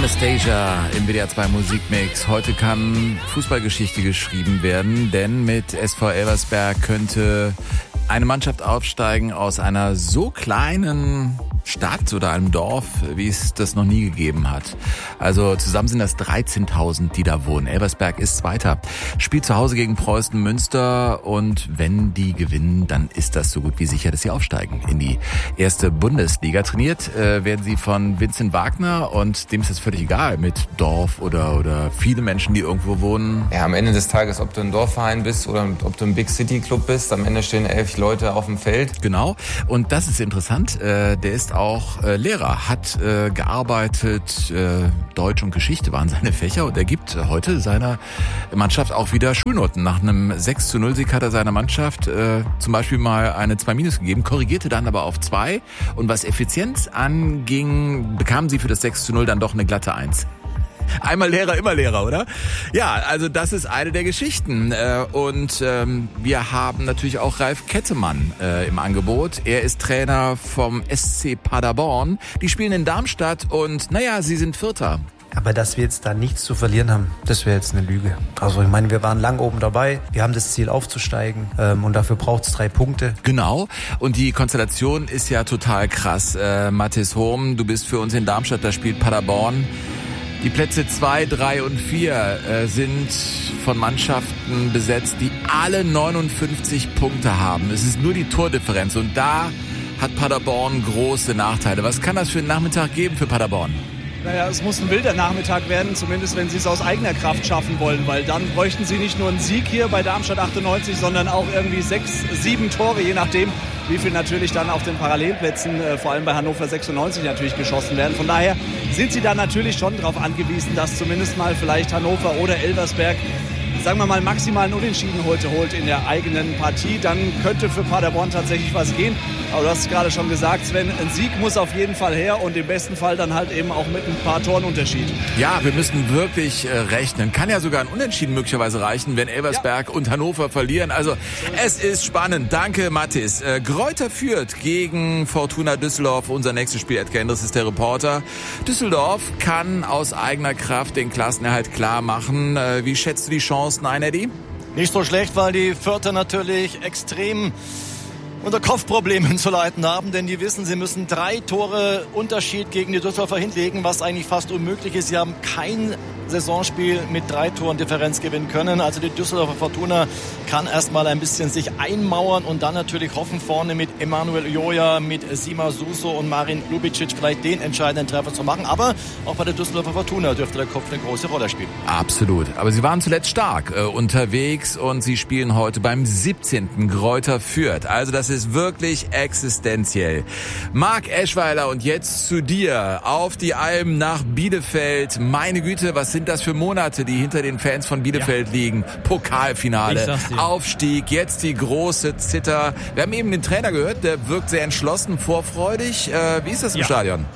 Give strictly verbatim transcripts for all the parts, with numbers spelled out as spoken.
Anastasia im W D R zwei Musikmix. Heute kann Fußballgeschichte geschrieben werden, denn mit S V Elversberg könnte eine Mannschaft aufsteigen aus einer so kleinen Stadt oder einem Dorf, wie es das noch nie gegeben hat. Also zusammen sind das dreizehntausend, die da wohnen. Elversberg ist Zweiter, spielt zu Hause gegen Preußen Münster und wenn die gewinnen, dann ist das so gut wie sicher, dass sie aufsteigen in die erste Bundesliga. Trainiert äh, werden sie von Vincent Wagner und dem ist es völlig egal mit Dorf oder oder viele Menschen, die irgendwo wohnen. Ja, am Ende des Tages, ob du ein Dorfverein bist oder ob du ein Big City Club bist, am Ende stehen elf Leute auf dem Feld. Genau, und das ist interessant, äh, der ist auch äh, Lehrer, hat äh, gearbeitet, äh, Deutsch und Geschichte waren seine Fächer und er gibt heute seiner Mannschaft auch wieder Schulnoten. Nach einem sechs zu null Sieg hat er seiner Mannschaft äh, zum Beispiel mal eine zwei minus gegeben, korrigierte dann aber auf zwei und was Effizienz anging, bekamen sie für das sechs zu null dann doch eine glatte eins. Einmal Lehrer, immer Lehrer, oder? Ja, also das ist eine der Geschichten. Und ähm, wir haben natürlich auch Ralf Kettemann äh, im Angebot. Er ist Trainer vom S C Paderborn. Die spielen in Darmstadt und naja, sie sind Vierter. Aber dass wir jetzt da nichts zu verlieren haben, das wäre jetzt eine Lüge. Also ich meine, wir waren lang oben dabei, wir haben das Ziel aufzusteigen ähm, und dafür braucht es drei Punkte. Genau, und die Konstellation ist ja total krass. Äh, Mathis Hohm, du bist für uns in Darmstadt, da spielt Paderborn. Die Plätze zwei, drei und vier äh, sind von Mannschaften besetzt, die alle neunundfünfzig Punkte haben. Es ist nur die Tordifferenz und da hat Paderborn große Nachteile. Was kann das für einen Nachmittag geben für Paderborn? Naja, es muss ein wilder Nachmittag werden, zumindest wenn sie es aus eigener Kraft schaffen wollen, weil dann bräuchten sie nicht nur einen Sieg hier bei Darmstadt achtundneunzig, sondern auch irgendwie sechs, sieben Tore, je nachdem, wie viel natürlich dann auf den Parallelplätzen, äh, vor allem bei Hannover sechsundneunzig natürlich geschossen werden. Von daher sind sie da natürlich schon darauf angewiesen, dass zumindest mal vielleicht Hannover oder Elversberg, sagen wir mal, maximal einen Unentschieden heute holt in der eigenen Partie. Dann könnte für Paderborn tatsächlich was gehen. Aber du hast es gerade schon gesagt, Sven, ein Sieg muss auf jeden Fall her und im besten Fall dann halt eben auch mit ein paar Toren Unterschied. Ja, wir müssen wirklich äh, rechnen. Kann ja sogar ein Unentschieden möglicherweise reichen, wenn Elversberg ja. und Hannover verlieren. Also es ist spannend. Danke, Mathis. Äh, Greuther Fürth gegen Fortuna Düsseldorf. Unser nächstes Spiel, Edgar Endres ist der Reporter. Düsseldorf kann aus eigener Kraft den Klassenerhalt klar machen. Äh, wie schätzt du die Chancen ein, Eddie? Nicht so schlecht, weil die Fürther natürlich extrem unter Kopfproblemen zu leiden haben, denn die wissen, sie müssen drei Tore Unterschied gegen die Düsseldorfer hinlegen, was eigentlich fast unmöglich ist. Sie haben kein Saisonspiel mit drei Toren Differenz gewinnen können. Also die Düsseldorfer Fortuna kann erstmal ein bisschen sich einmauern und dann natürlich hoffen, vorne mit Emanuel Joya, mit Sima Suso und Marin Lubicic vielleicht den entscheidenden Treffer zu machen. Aber auch bei der Düsseldorfer Fortuna dürfte der Kopf eine große Rolle spielen. Absolut. Aber sie waren zuletzt stark äh, unterwegs und sie spielen heute beim siebzehnten Greuther Fürth. Also das ist wirklich existenziell. Marc Eschweiler, und jetzt zu dir auf die Alm nach Bielefeld. Meine Güte, was sind das für Monate, die hinter den Fans von Bielefeld ja. liegen? Pokalfinale, Aufstieg, jetzt die große Zither. Wir haben eben den Trainer gehört, der wirkt sehr entschlossen, vorfreudig. Äh, wie ist das im ja. Stadion?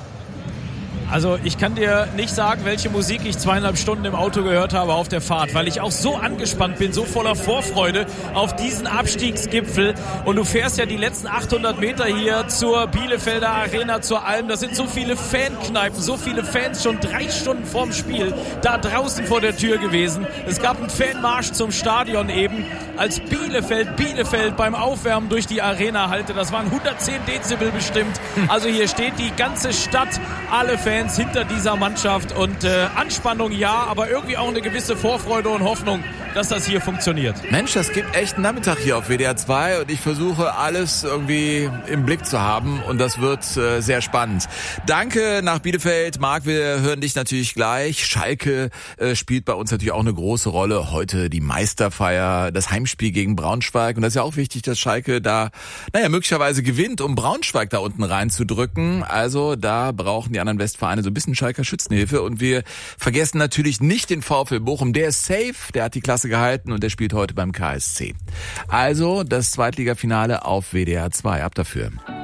Also ich kann dir nicht sagen, welche Musik ich zweieinhalb Stunden im Auto gehört habe auf der Fahrt, weil ich auch so angespannt bin, so voller Vorfreude auf diesen Abstiegsgipfel. Und du fährst ja die letzten achthundert Meter hier zur Bielefelder Arena, zur Alm. Da sind so viele Fankneipen, so viele Fans schon drei Stunden vorm Spiel da draußen vor der Tür gewesen. Es gab einen Fanmarsch zum Stadion eben, als Bielefeld, Bielefeld beim Aufwärmen durch die Arena hallte. Das waren hundertzehn Dezibel bestimmt. Also hier steht die ganze Stadt, alle Fans hinter dieser Mannschaft und äh, Anspannung ja, aber irgendwie auch eine gewisse Vorfreude und Hoffnung, dass das hier funktioniert. Mensch, das gibt echt einen Nachmittag hier auf W D R zwei und ich versuche alles irgendwie im Blick zu haben und das wird äh, sehr spannend. Danke nach Bielefeld. Marc, wir hören dich natürlich gleich. Schalke äh, spielt bei uns natürlich auch eine große Rolle. Heute die Meisterfeier, das Heimspiel gegen Braunschweig und das ist ja auch wichtig, dass Schalke da, naja, möglicherweise gewinnt, um Braunschweig da unten reinzudrücken. Also da brauchen die anderen Westfalen so ein bisschen Schalker Schützenhilfe und wir vergessen natürlich nicht den VfL Bochum. Der ist safe, der hat die Klasse gehalten und der spielt heute beim K S C. Also das Zweitligafinale auf W D R zwei. Ab dafür.